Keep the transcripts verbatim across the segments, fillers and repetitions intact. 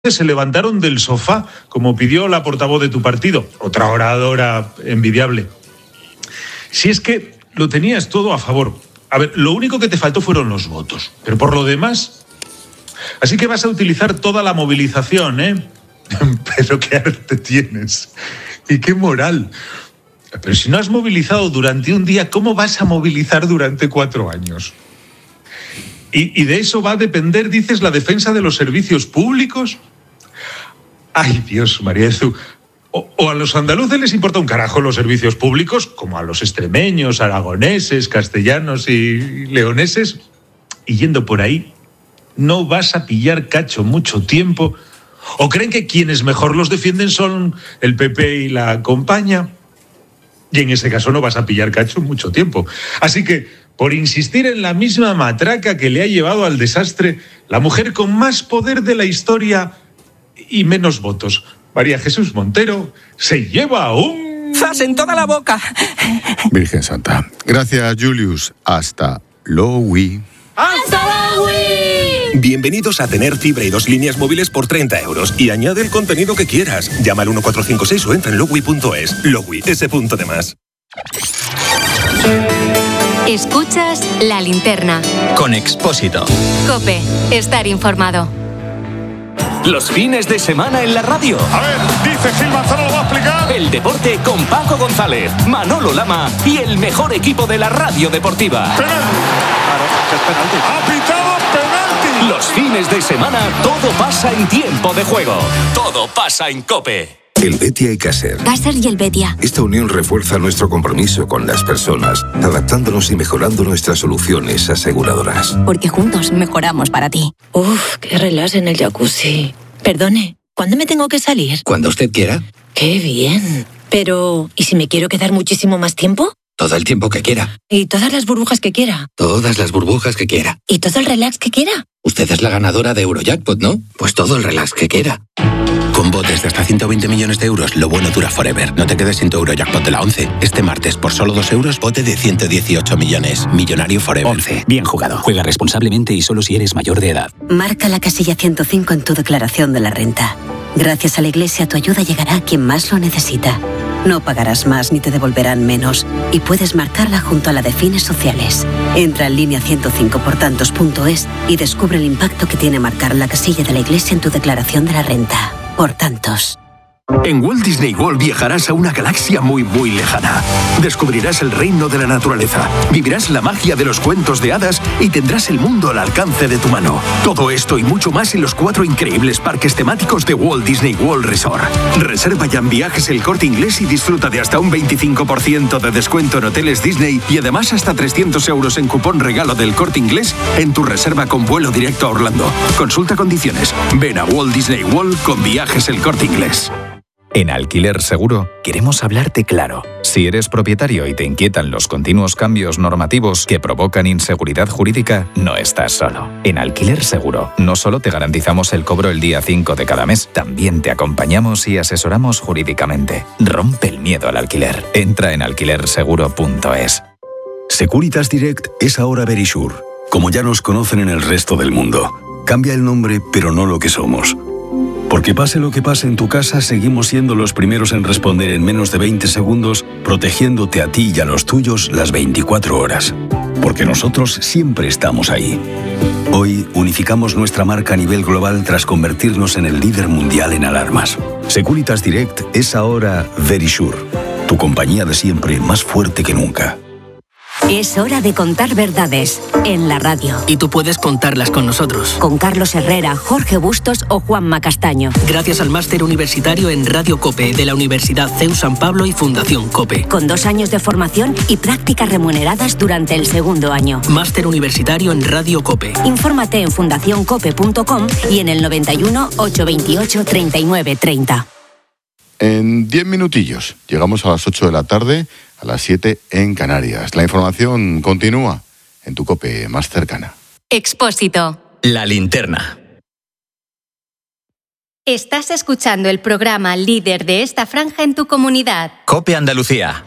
se levantaron del sofá, como pidió la portavoz de tu partido, otra oradora envidiable. Si es que lo tenías todo a favor. A ver, lo único que te faltó fueron los votos, pero por lo demás... Así que vas a utilizar toda la movilización, ¿eh? Pero qué arte tienes y qué moral. Pero si no has movilizado durante un día, ¿cómo vas a movilizar durante cuatro años? ¿Y, y de eso va a depender, dices, la defensa de los servicios públicos? Ay, Dios, María Jesús. O, o a los andaluces les importa un carajo los servicios públicos, como a los extremeños, aragoneses, castellanos y leoneses. Y yendo por ahí, no vas a pillar cacho mucho tiempo. ¿O creen que quienes mejor los defienden son el P P y la compañía? Y en ese caso no vas a pillar cacho mucho tiempo. Así que, por insistir en la misma matraca que le ha llevado al desastre, la mujer con más poder de la historia y menos votos, María Jesús Montero, se lleva un... ¡Zas en toda la boca! Virgen Santa. Gracias, Julius. Hasta luego. ¡Hasta luego! Bienvenidos a tener fibra y dos líneas móviles por treinta euros. Y añade el contenido que quieras. Llama al uno cuatro cinco seis o entra en lowi punto es. Lowi, ese punto de más. Escuchas La Linterna. Con Expósito. COPE. Estar informado. Los fines de semana en la radio. A ver, dice Gil Manzano, lo va a explicar. El deporte con Paco González, Manolo Lama y el mejor equipo de la radio deportiva. Penalti. Claro, que es penalti. Ha pitado penalti. Los fines de semana todo pasa en tiempo de juego. Todo pasa en COPE. Helvetia y Caser. Caser y Helvetia. Esta unión refuerza nuestro compromiso con las personas, adaptándonos y mejorando nuestras soluciones aseguradoras. Porque juntos mejoramos para ti. Uf, qué relax en el jacuzzi. Perdone, ¿cuándo me tengo que salir? Cuando usted quiera. Qué bien. Pero, ¿y si me quiero quedar muchísimo más tiempo? Todo el tiempo que quiera. ¿Y todas las burbujas que quiera? Todas las burbujas que quiera. ¿Y todo el relax que quiera? Usted es la ganadora de Eurojackpot, ¿no? Pues todo el relax que quiera. Con botes de hasta ciento veinte millones de euros, lo bueno dura forever. No te quedes sin tu Eurojackpot de la once. Este martes, por solo dos euros, bote de ciento dieciocho millones. Millonario forever. once. Bien jugado. Juega responsablemente y solo si eres mayor de edad. Marca la casilla ciento cinco en tu declaración de la renta. Gracias a la Iglesia, tu ayuda llegará a quien más lo necesita. No pagarás más ni te devolverán menos. Y puedes marcarla junto a la de fines sociales. Entra en línea ciento cinco por tantos punto es y descubre el impacto que tiene marcar la casilla de la Iglesia en tu declaración de la renta. Por tantos. En Walt Disney World viajarás a una galaxia muy, muy lejana. Descubrirás el reino de la naturaleza, vivirás la magia de los cuentos de hadas y tendrás el mundo al alcance de tu mano. Todo esto y mucho más en los cuatro increíbles parques temáticos de Walt Disney World Resort. Reserva ya en Viajes El Corte Inglés y disfruta de hasta un veinticinco por ciento de descuento en hoteles Disney y además hasta trescientos euros en cupón regalo del Corte Inglés en tu reserva con vuelo directo a Orlando. Consulta condiciones. Ven a Walt Disney World con Viajes El Corte Inglés. En Alquiler Seguro queremos hablarte claro. Si eres propietario y te inquietan los continuos cambios normativos que provocan inseguridad jurídica, no estás solo. En Alquiler Seguro no solo te garantizamos el cobro el día cinco de cada mes, también te acompañamos y asesoramos jurídicamente. Rompe el miedo al alquiler. Entra en alquiler seguro punto es. Securitas Direct es ahora Verisure, como ya nos conocen en el resto del mundo. Cambia el nombre, pero no lo que somos. Porque pase lo que pase en tu casa, seguimos siendo los primeros en responder en menos de veinte segundos, protegiéndote a ti y a los tuyos las veinticuatro horas. Porque nosotros siempre estamos ahí. Hoy unificamos nuestra marca a nivel global tras convertirnos en el líder mundial en alarmas. Securitas Direct es ahora Verisure, tu compañía de siempre más fuerte que nunca. Es hora de contar verdades en la radio. Y tú puedes contarlas con nosotros. Con Carlos Herrera, Jorge Bustos o Juanma Castaño. Gracias al máster universitario en Radio COPE de la Universidad C E U San Pablo y Fundación COPE. Con dos años de formación y prácticas remuneradas durante el segundo año. Máster universitario en Radio COPE. Infórmate en fundación cope punto com y en el noventa y uno, ochocientos veintiocho, treinta y nueve treinta. En diez minutillos llegamos a las ocho de la tarde, a las siete en Canarias. La información continúa en tu COPE más cercana. Expósito. La Linterna. Estás escuchando el programa líder de esta franja en tu comunidad. COPE Andalucía.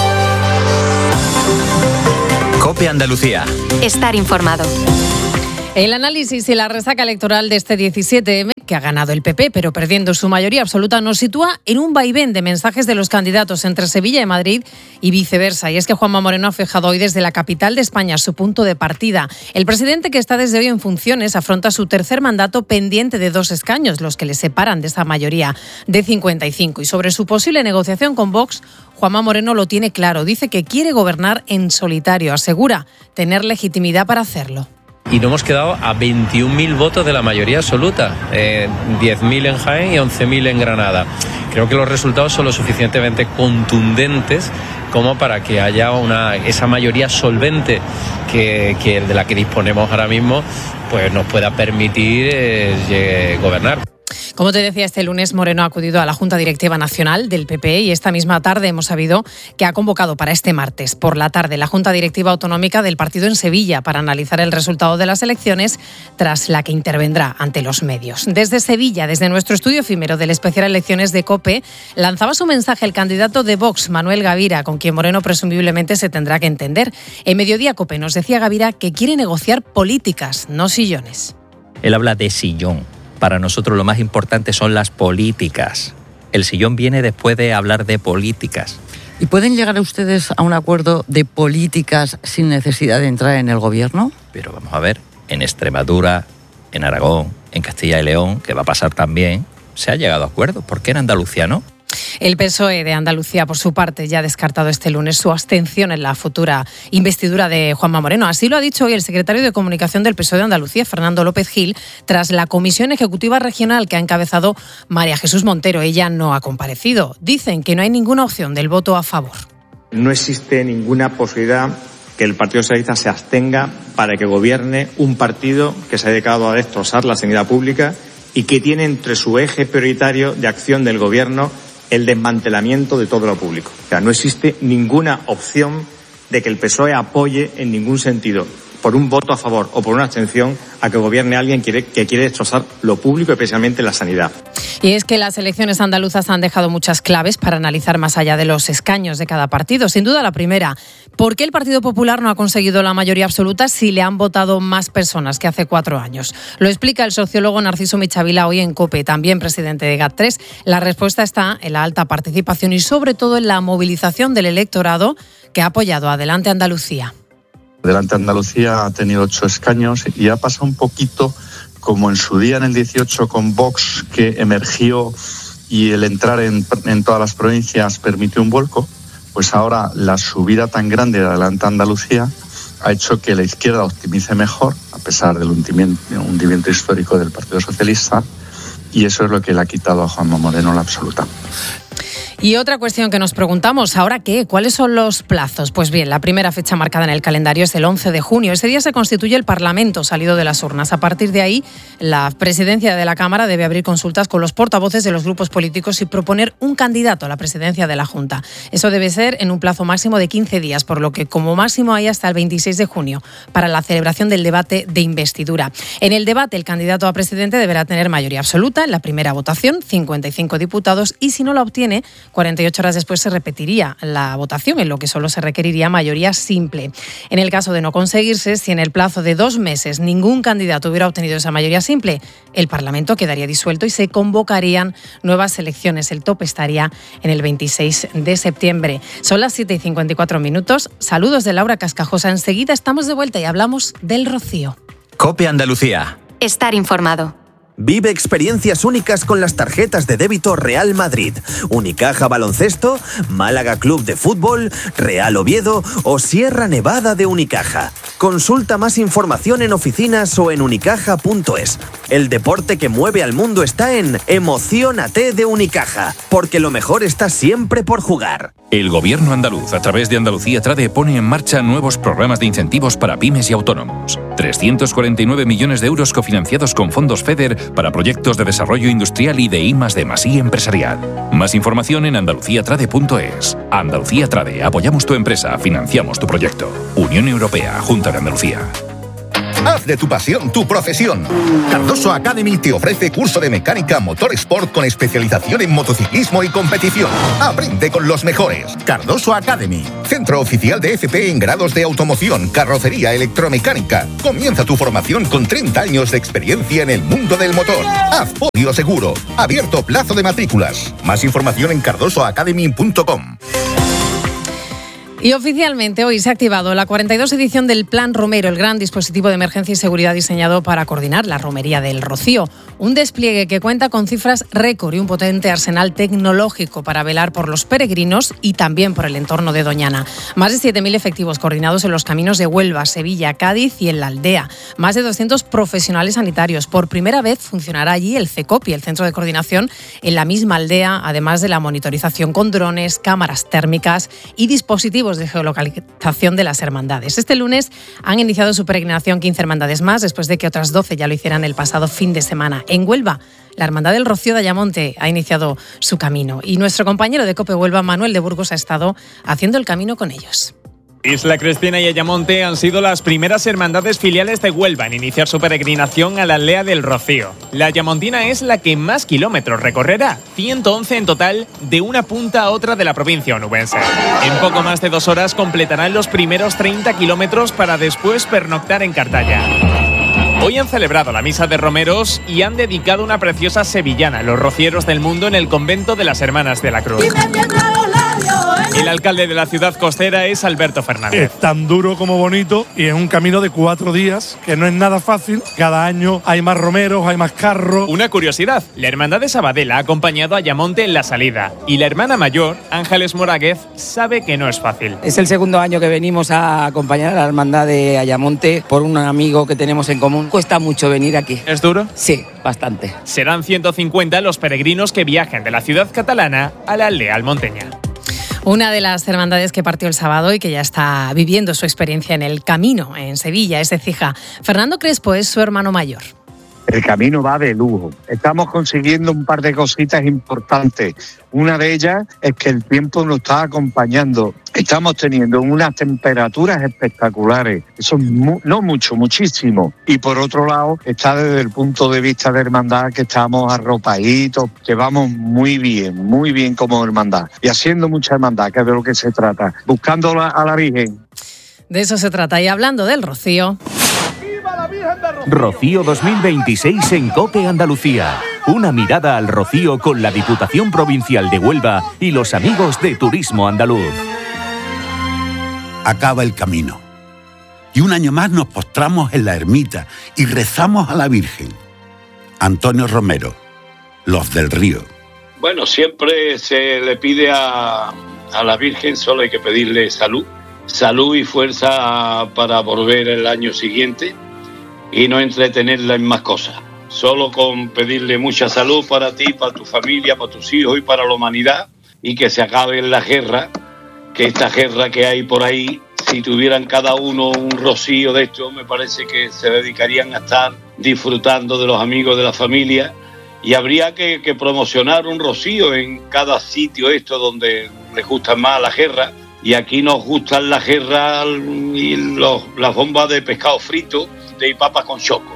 COPE Andalucía. Estar informado. El análisis y la resaca electoral de este diecisiete eme, que ha ganado el P P, pero perdiendo su mayoría absoluta, nos sitúa en un vaivén de mensajes de los candidatos entre Sevilla y Madrid y viceversa. Y es que Juanma Moreno ha fijado hoy desde la capital de España su punto de partida. El presidente, que está desde hoy en funciones, afronta su tercer mandato pendiente de dos escaños, los que le separan de esa mayoría de cincuenta y cinco. Y sobre su posible negociación con Vox, Juanma Moreno lo tiene claro. Dice que quiere gobernar en solitario. Asegura tener legitimidad para hacerlo. Y nos hemos quedado a veintiún mil votos de la mayoría absoluta, eh, diez mil en Jaén y once mil en Granada. Creo que los resultados son lo suficientemente contundentes como para que haya una esa mayoría solvente que, que de la que disponemos ahora mismo, pues nos pueda permitir eh, gobernar. Como te decía, este lunes Moreno ha acudido a la Junta Directiva Nacional del P P y esta misma tarde hemos sabido que ha convocado para este martes por la tarde la Junta Directiva Autonómica del partido en Sevilla para analizar el resultado de las elecciones, tras la que intervendrá ante los medios. Desde Sevilla, desde nuestro estudio efímero del especial Elecciones de COPE, lanzaba su mensaje el candidato de Vox, Manuel Gavira, con quien Moreno presumiblemente se tendrá que entender. En Mediodía COPE nos decía Gavira que quiere negociar políticas, no sillones. Él habla de sillón. Para nosotros lo más importante son las políticas. El sillón viene después de hablar de políticas. ¿Y pueden llegar a ustedes a un acuerdo de políticas sin necesidad de entrar en el gobierno? Pero vamos a ver, en Extremadura, en Aragón, en Castilla y León, que va a pasar también, se ha llegado a acuerdos. ¿Por qué en Andalucía no? El P S O E de Andalucía, por su parte, ya ha descartado este lunes su abstención en la futura investidura de Juanma Moreno. Así lo ha dicho hoy el secretario de Comunicación del P S O E de Andalucía, Fernando López Gil, tras la Comisión Ejecutiva Regional que ha encabezado María Jesús Montero. Ella no ha comparecido. Dicen que no hay ninguna opción del voto a favor. No existe ninguna posibilidad que el Partido Socialista se abstenga para que gobierne un partido que se ha dedicado a destrozar la sanidad pública y que tiene entre su eje prioritario de acción del Gobierno el desmantelamiento de todo lo público. O sea, no existe ninguna opción de que el P S O E apoye en ningún sentido, por un voto a favor o por una abstención, a que gobierne alguien que quiere, que quiere destrozar lo público, especialmente la sanidad. Y es que las elecciones andaluzas han dejado muchas claves para analizar más allá de los escaños de cada partido. Sin duda la primera, ¿por qué el Partido Popular no ha conseguido la mayoría absoluta si le han votado más personas que hace cuatro años? Lo explica el sociólogo Narciso Michavila hoy en COPE, también presidente de GAT tres. La respuesta está en la alta participación y sobre todo en la movilización del electorado que ha apoyado Adelante Andalucía. Adelante Andalucía ha tenido ocho escaños y ha pasado un poquito como en su día en el dieciocho con Vox, que emergió y el entrar en, en todas las provincias permitió un vuelco. Pues ahora la subida tan grande de Adelante Andalucía ha hecho que la izquierda optimice mejor, a pesar del hundimiento, hundimiento histórico del Partido Socialista, y eso es lo que le ha quitado a Juanma Moreno la absoluta. Y otra cuestión que nos preguntamos, ¿ahora qué? ¿Cuáles son los plazos? Pues bien, la primera fecha marcada en el calendario es el once de junio. Ese día se constituye el Parlamento salido de las urnas. A partir de ahí, la presidencia de la Cámara debe abrir consultas con los portavoces de los grupos políticos y proponer un candidato a la presidencia de la Junta. Eso debe ser en un plazo máximo de quince días, por lo que como máximo hay hasta el veintiséis de junio para la celebración del debate de investidura. En el debate, el candidato a presidente deberá tener mayoría absoluta en la primera votación, cincuenta y cinco diputados, y si no la obtiene, cuarenta y ocho horas después se repetiría la votación, en lo que solo se requeriría mayoría simple. En el caso de no conseguirse, si en el plazo de dos meses ningún candidato hubiera obtenido esa mayoría simple, el Parlamento quedaría disuelto y se convocarían nuevas elecciones. El tope estaría en el veintiséis de septiembre. Son las siete y cincuenta y cuatro minutos. Saludos de Laura Cascajosa. Enseguida estamos de vuelta y hablamos del Rocío. COPE Andalucía. Estar informado. Vive experiencias únicas con las tarjetas de débito Real Madrid, Unicaja Baloncesto, Málaga Club de Fútbol, Real Oviedo o Sierra Nevada de Unicaja. Consulta más información en oficinas o en unicaja punto es. El deporte que mueve al mundo está en Emociónate de Unicaja, porque lo mejor está siempre por jugar. El Gobierno andaluz, a través de Andalucía Trade, pone en marcha nuevos programas de incentivos para pymes y autónomos. trescientos cuarenta y nueve millones de euros cofinanciados con fondos FEDER para proyectos de desarrollo industrial y de I más D más I empresarial. Más información en andalucía trade punto es. Andalucía Trade, apoyamos tu empresa, financiamos tu proyecto. Unión Europea, Junta de Andalucía. Haz de tu pasión tu profesión. Cardoso Academy te ofrece curso de mecánica motor sport con especialización en motociclismo y competición. Aprende con los mejores. Cardoso Academy, centro oficial de F P en grados de automoción, carrocería, electromecánica. Comienza tu formación con treinta años de experiencia en el mundo del motor. Haz podio seguro. Abierto plazo de matrículas. Más información en cardoso academy punto com. Y oficialmente hoy se ha activado la cuarenta y dos edición del Plan Romero, el gran dispositivo de emergencia y seguridad diseñado para coordinar la romería del Rocío. Un despliegue que cuenta con cifras récord y un potente arsenal tecnológico para velar por los peregrinos y también por el entorno de Doñana. Más de siete mil efectivos coordinados en los caminos de Huelva, Sevilla, Cádiz y en la Aldea. Más de doscientos profesionales sanitarios. Por primera vez funcionará allí el CECOPI, el Centro de Coordinación, en la misma aldea, además de la monitorización con drones, cámaras térmicas y dispositivos de geolocalización de las hermandades. Este lunes han iniciado su peregrinación quince hermandades más, después de que otras doce ya lo hicieran el pasado fin de semana. En Huelva, la Hermandad del Rocío de Ayamonte ha iniciado su camino y nuestro compañero de COPE Huelva, Manuel de Burgos, ha estado haciendo el camino con ellos. Isla Cristina y Ayamonte han sido las primeras hermandades filiales de Huelva en iniciar su peregrinación a la aldea del Rocío. La ayamontina es la que más kilómetros recorrerá, ciento once en total, de una punta a otra de la provincia onubense. En poco más de dos horas completarán los primeros treinta kilómetros para después pernoctar en Cartaya. Hoy han celebrado la misa de romeros y han dedicado una preciosa sevillana a los rocieros del mundo en el convento de las Hermanas de la Cruz. El alcalde de la ciudad costera es Alberto Fernández. Es tan duro como bonito y es un camino de cuatro días que no es nada fácil. Cada año hay más romeros, hay más carros. Una curiosidad, la hermandad de Sabadell ha acompañado a Ayamonte en la salida y la hermana mayor, Ángeles Moráguez, sabe que no es fácil. Es el segundo año que venimos a acompañar a la hermandad de Ayamonte por un amigo que tenemos en común. Cuesta mucho venir aquí. ¿Es duro? Sí, bastante. Serán ciento cincuenta los peregrinos que viajen de la ciudad catalana a la aldea almonteña. Una de las hermandades que partió el sábado y que ya está viviendo su experiencia en el camino en Sevilla es Écija. Fernando Crespo es su hermano mayor. El camino va de lujo. Estamos consiguiendo un par de cositas importantes. Una de ellas es que el tiempo nos está acompañando. Estamos teniendo unas temperaturas espectaculares. Eso es mu- no mucho, muchísimo. Y por otro lado, está desde el punto de vista de hermandad que estamos arropaditos, que vamos muy bien, muy bien como hermandad. Y haciendo mucha hermandad, que es de lo que se trata. Buscando a la Virgen. De eso se trata. Y hablando del Rocío... Rocío dos mil veintiséis en COPE Andalucía. Una mirada al Rocío con la Diputación Provincial de Huelva y los amigos de Turismo Andaluz. Acaba el camino. Y un año más nos postramos en la ermita y rezamos a la Virgen. Antonio Romero, Los del Río. Bueno, siempre se le pide a, a la Virgen, solo hay que pedirle salud. Salud y fuerza para volver el año siguiente y no entretenerla en más cosas. Solo con pedirle mucha salud para ti, para tu familia, para tus hijos y para la humanidad, y que se acabe la guerra, que esta guerra que hay por ahí, si tuvieran cada uno un rocío de esto, me parece que se dedicarían a estar disfrutando de los amigos de la familia, y habría que, que promocionar un rocío en cada sitio esto donde les gusta más la guerra, y aquí nos gustan la guerra y los, las bombas de pescado frito de papas con choco.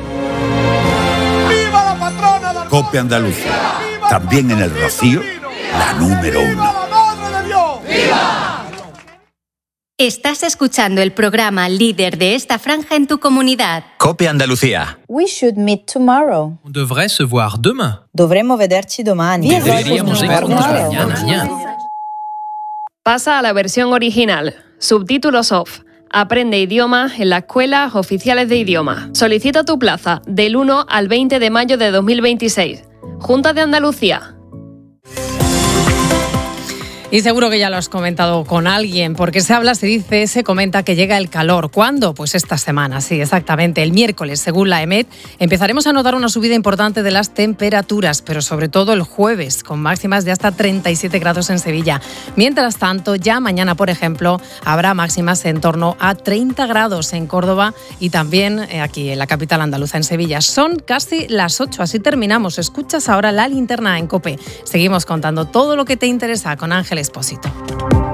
¡Viva la patrona del COPE Andalucía! También en el Rocío, la número uno. ¡Viva la Madre de Dios! ¡Viva! Estás escuchando el programa líder de esta franja en tu comunidad. COPE Andalucía. We should meet tomorrow. On devrait se voir demain. Dovremmo vederci domani. Deberíamos vernos mañana. Pasa a la versión original. Subtítulos off. Aprende idiomas en las escuelas oficiales de idioma. Solicita tu plaza del uno al veinte de mayo de dos mil veintiséis. Junta de Andalucía. Y seguro que ya lo has comentado con alguien, porque se habla, se dice, se comenta que llega el calor. ¿Cuándo? Pues esta semana, sí, exactamente. El miércoles, según la EMET, empezaremos a notar una subida importante de las temperaturas, pero sobre todo el jueves, con máximas de hasta treinta y siete grados en Sevilla. Mientras tanto, ya mañana, por ejemplo, habrá máximas en torno a treinta grados en Córdoba y también aquí en la capital andaluza, en Sevilla. Son casi las ocho, así terminamos. Escuchas ahora La Linterna en COPE. Seguimos contando todo lo que te interesa con Ángel Expósito.